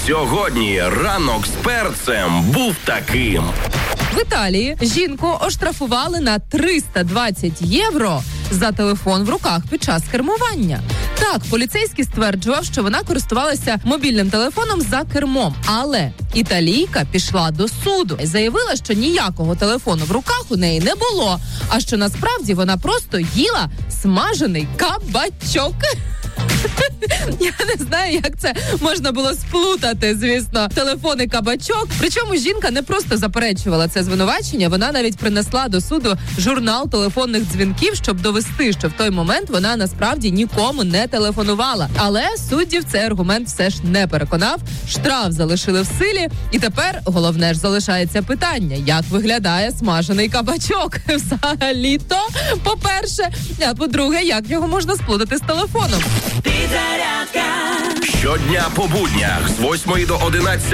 Сьогодні ранок з перцем був таким. В Італії жінку оштрафували на 320 євро за телефон в руках під час кермування. Так, поліцейський стверджував, що вона користувалася мобільним телефоном за кермом. Але італійка пішла до суду і заявила, що ніякого телефону в руках у неї не було, а що насправді вона просто їла смажений кабачок. Я не знаю, як це можна було сплутати, звісно, телефон і кабачок. Причому жінка не просто заперечувала це звинувачення, вона навіть принесла до суду журнал телефонних дзвінків, щоб довести, що в той момент вона насправді нікому не телефонувала. Але суддів цей аргумент все ж не переконав. Штраф залишили в силі, і тепер головне ж залишається питання, як виглядає смажений кабачок. Взагалі-то, по-перше, а по-друге, як його можна сплутати з телефоном. Щодня по буднях з 8 до 11